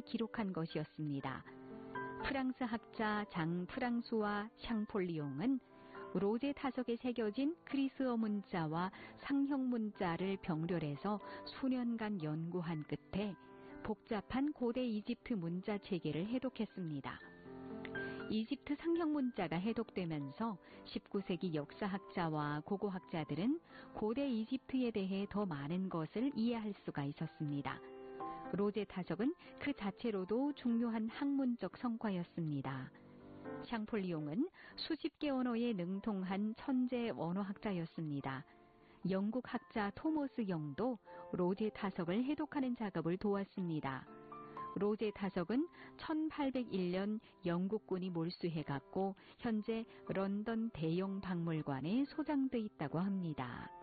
기록한 것이었습니다. 프랑스 학자 장 프랑수와 샹폴리옹은 로제 타석에 새겨진 그리스어 문자와 상형 문자를 병렬해서 수년간 연구한 끝에 복잡한 고대 이집트 문자 체계를 해독했습니다. 이집트 상형 문자가 해독되면서 19세기 역사학자와 고고학자들은 고대 이집트에 대해 더 많은 것을 이해할 수가 있었습니다. 로제 타석은 그 자체로도 중요한 학문적 성과였습니다. 샹폴리옹은 수십 개 언어에 능통한 천재 원어학자였습니다. 영국 학자 토머스 영도 로제 타석을 해독하는 작업을 도왔습니다. 로제 타석은 1801년 영국군이 몰수해갔고 현재 런던 대영 박물관에 소장돼 있다고 합니다.